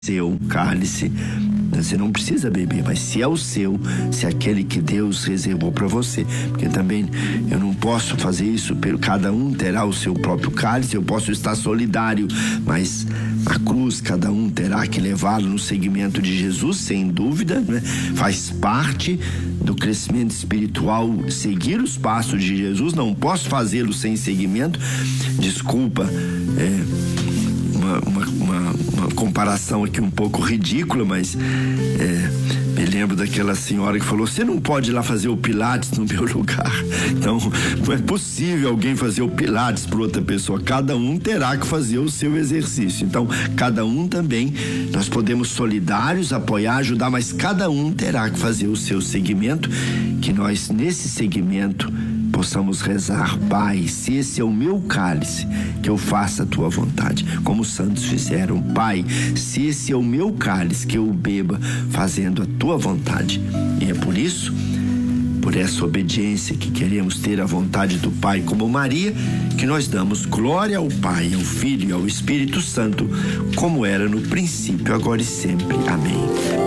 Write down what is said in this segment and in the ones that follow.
seu cálice, você não precisa beber, mas se é o seu, se é aquele que Deus reservou para você, porque também eu não posso fazer isso, cada um terá o seu próprio cálice, eu posso estar solidário, mas a cruz cada um terá que levá-lo no seguimento de Jesus, sem dúvida, né? Faz parte do crescimento espiritual seguir os passos de Jesus, não posso fazê-lo sem seguimento. Desculpa, uma comparação aqui um pouco ridícula, mas me lembro daquela senhora que falou: você não pode ir lá fazer o Pilates no meu lugar. Então, não é possível alguém fazer o Pilates para outra pessoa, cada um terá que fazer o seu exercício. Então, cada um também, nós podemos solidários, apoiar, ajudar, mas cada um terá que fazer o seu segmento, que nós nesse segmento possamos rezar: Pai, se esse é o meu cálice, que eu faça a tua vontade, como os santos fizeram. Pai, se esse é o meu cálice, que eu beba fazendo a tua vontade. E é por isso, por essa obediência que queremos ter a vontade do Pai como Maria, que nós damos glória ao Pai, ao Filho e ao Espírito Santo, como era no princípio, agora e sempre. Amém.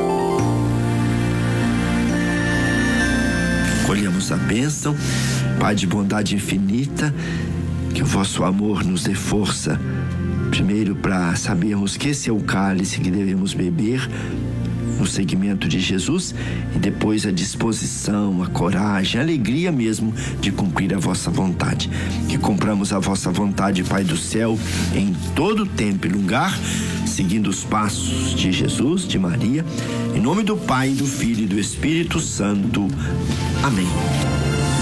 Colhemos a bênção. Pai de bondade infinita, que o vosso amor nos dê força, primeiro para sabermos que esse é o cálice que devemos beber no seguimento de Jesus, e depois a disposição, a coragem, a alegria mesmo de cumprir a vossa vontade. Que cumpramos a vossa vontade, Pai do céu, em todo tempo e lugar, seguindo os passos de Jesus, de Maria, em nome do Pai, do Filho e do Espírito Santo. Amém.